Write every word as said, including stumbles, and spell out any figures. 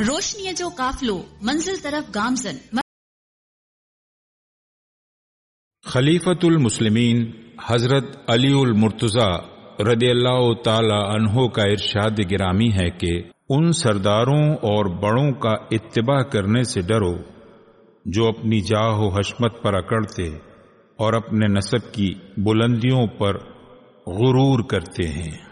रोशनीअ जो काफ़िलो मंज़िल तरफ़ गामज़न। खलीफतुल मुस्लिमीन हजरत अली उल मुर्तज़ा रदियल्लाहु ताला अन्हो का इरशाद गिरामी है कि उन सरदारों और बड़ों का इत्तिबा करने से डरो जो अपनी जाह व हशमत पर अकड़ते और अपने नसब की बुलंदियों पर गुरूर करते हैं।